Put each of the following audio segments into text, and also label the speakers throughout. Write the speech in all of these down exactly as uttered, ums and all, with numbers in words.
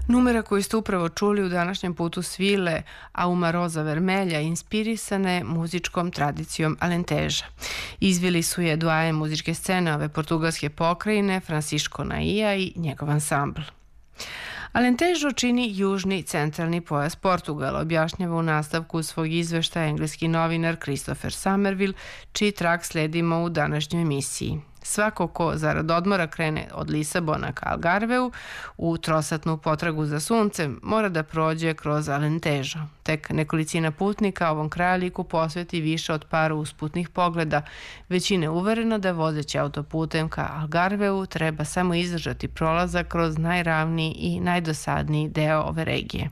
Speaker 1: Numera koju ste upravo čuli u današnjem putu svile, a Uma Rosa Vermelha, inspirisane muzičkom tradicijom Alenteža. Izvili su je doajen muzičke scene ove portugalske pokrajine, Francisco Naija i njegov ansambl. Alentežo čini južni centralni pojas Portugala, objašnjava u nastavku svog izveštaja engleski novinar Christopher Somerville, čiji trak sledimo u današnjoj emisiji. Svako ko zarad odmora krene od Lisabona ka Algarveu u trosatnu potragu za suncem mora da prođe kroz Alentežo. Tek nekolicina putnika ovom krajoliku posveti više od paru usputnih pogleda. Većina je uverena da vozeći autoputem ka Algarveu treba samo izdržati prolazak kroz najravniji i najdosadniji deo ove regije.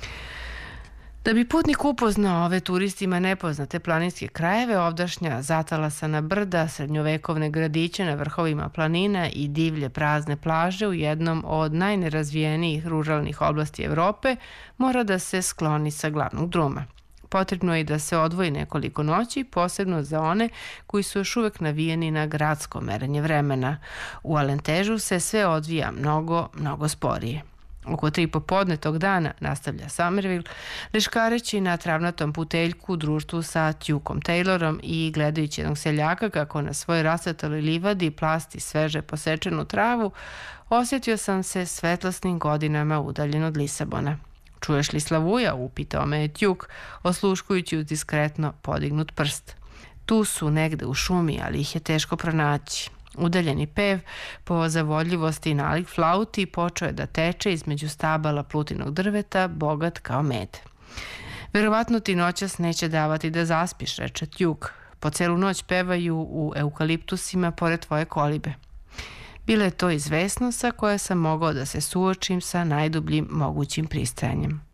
Speaker 1: Da bi putnik upoznao ove turistima nepoznate planinske krajeve, ovdašnja zatalasana brda, srednjovekovne gradiće na vrhovima planina i divlje prazne plaže u jednom od najnerazvijenijih ruralnih oblasti Evrope, mora da se skloni sa glavnog druma. Potrebno je i da se odvoji nekoliko noći, posebno za one koji su još uvek navijeni na gradsko merenje vremena. U Alentežu se sve odvija mnogo, mnogo sporije. Oko tri popodne tog dana, nastavlja Somerville, leškareći na travnatom puteljku u društvu sa Tukom Taylorom i gledajući jednog seljaka kako na svoj rasvetaloj livadi plasti sveže posečenu travu, osjetio sam se svetlosnim godinama udaljen od Lisabona. Čuješ li Slavuja? Upitao me je Tuk, osluškujući uz diskretno podignut prst. Tu su negde u šumi, ali ih je teško pronaći. Udaljeni pev po zavodljivosti nalik flauti počeo je da teče između stabala plutinog drveta, bogat kao med. Verovatno ti noćas neće davati da zaspiš, reče Tuk. Po celu noć pevaju u eukaliptusima pored tvoje kolibe. Bila je to izvesnost sa koja sam mogao da se suočim sa najdubljim mogućim pristajanjem.